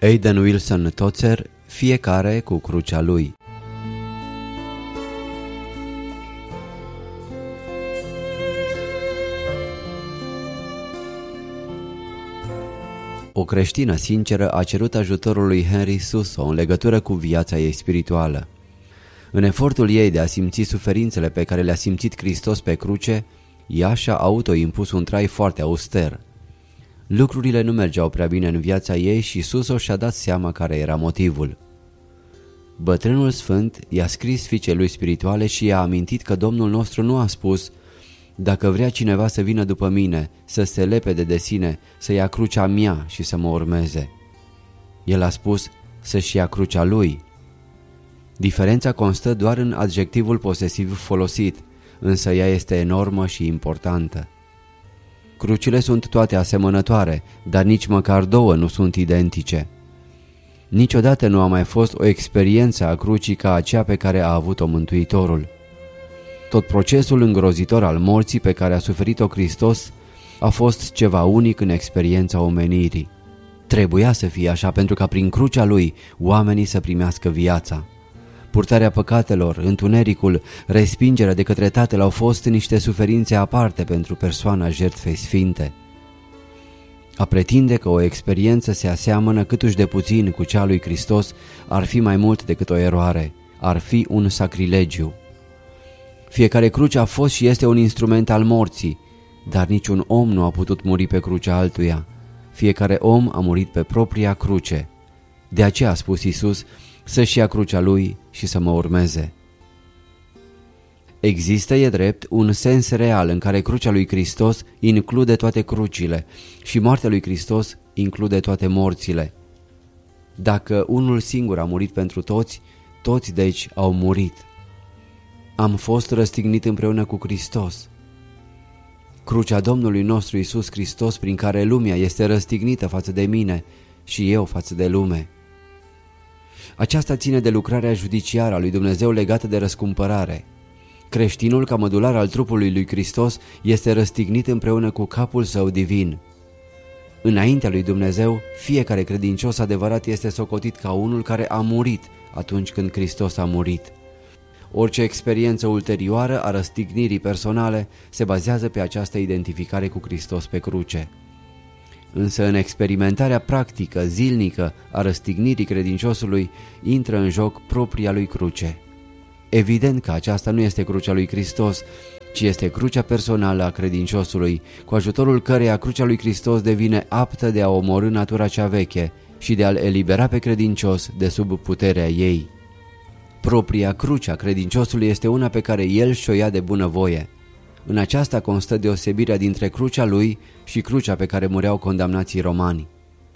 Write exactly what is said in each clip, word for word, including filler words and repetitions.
Aidan Wilson Tozer, Fiecare cu crucea lui. O creștină sinceră a cerut ajutorul lui Henry Suso în legătură cu viața ei spirituală. În efortul ei de a simți suferințele pe care le-a simțit Hristos pe cruce, ea și-a autoimpus un trai foarte auster. Lucrurile nu mergeau prea bine în viața ei și Suso și-a dat seama care era motivul. Bătrânul sfânt i-a scris fiicei lui spirituale și i-a amintit că Domnul nostru nu a spus: dacă vrea cineva să vină după mine, să se lepede de sine, să ia crucea mea și să mă urmeze. El a spus să-și ia crucea lui. Diferența constă doar în adjectivul posesiv folosit, însă ea este enormă și importantă. Crucile sunt toate asemănătoare, dar nici măcar două nu sunt identice. Niciodată nu a mai fost o experiență a crucii ca aceea pe care a avut-o Mântuitorul. Tot procesul îngrozitor al morții pe care a suferit-o Hristos a fost ceva unic în experiența omenirii. Trebuia să fie așa pentru ca prin crucea lui oamenii să primească viața. Purtarea păcatelor, întunericul, respingerea de către Tatăl au fost niște suferințe aparte pentru persoana jertfei sfinte. A pretinde că o experiență se aseamănă câtuși de puțin cu cea lui Hristos ar fi mai mult decât o eroare, ar fi un sacrilegiu. Fiecare cruce a fost și este un instrument al morții, dar niciun om nu a putut muri pe crucea altuia. Fiecare om a murit pe propria cruce. De aceea a spus Iisus să-și ia crucea lui și să mă urmeze. Există, e drept, un sens real în care crucea lui Hristos include toate crucile și moartea lui Hristos include toate morțile. Dacă unul singur a murit pentru toți, toți deci au murit. Am fost răstignit împreună cu Hristos. Crucea Domnului nostru Iisus Hristos, prin care lumea este răstignită față de mine și eu față de lume. Aceasta ține de lucrarea judiciară a lui Dumnezeu legată de răscumpărare. Creștinul, ca mădular al trupului lui Hristos, este răstignit împreună cu capul său divin. Înaintea lui Dumnezeu, fiecare credincios adevărat este socotit ca unul care a murit atunci când Hristos a murit. Orice experiență ulterioară a răstignirii personale se bazează pe această identificare cu Hristos pe cruce. Însă în experimentarea practică, zilnică a răstignirii credinciosului intră în joc propria lui cruce. Evident că aceasta nu este crucea lui Hristos, ci este crucea personală a credinciosului, cu ajutorul căreia crucea lui Hristos devine aptă de a omorî natura cea veche și de a-l elibera pe credincios de sub puterea ei. Propria cruce a credinciosului este una pe care el și-o ia de bunăvoie. În aceasta constă deosebirea dintre crucea lui și crucea pe care mureau condamnații romani.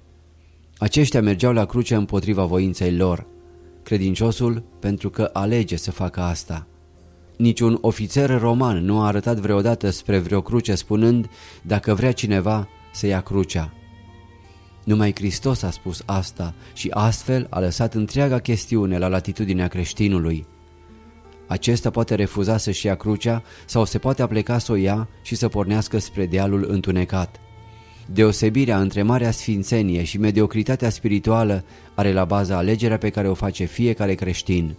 Aceștia mergeau la cruce împotriva voinței lor, credinciosul pentru că alege să facă asta. Niciun ofițer roman nu a arătat vreodată spre vreo cruce spunând: dacă vrea cineva să ia crucea. Numai Hristos a spus asta și astfel a lăsat întreaga chestiune la latitudinea creștinului. Acesta poate refuza să-și ia crucea sau se poate apleca să o ia și să pornească spre dealul întunecat. Deosebirea între marea sfințenie și mediocritatea spirituală are la bază alegerea pe care o face fiecare creștin.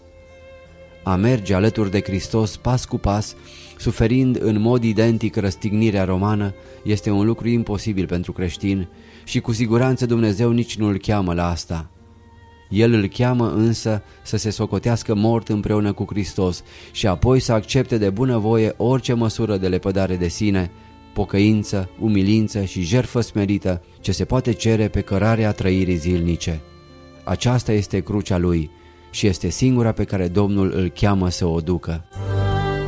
A merge alături de Hristos pas cu pas, suferind în mod identic răstignirea romană, este un lucru imposibil pentru creștin și cu siguranță Dumnezeu nici nu îl cheamă la asta. El îl cheamă însă să se socotească mort împreună cu Hristos și apoi să accepte de bunăvoie orice măsură de lepădare de sine, pocăință, umilință și jertfă smerită ce se poate cere pe cărarea trăirii zilnice. Aceasta este crucea lui și este singura pe care Domnul îl cheamă să o ducă.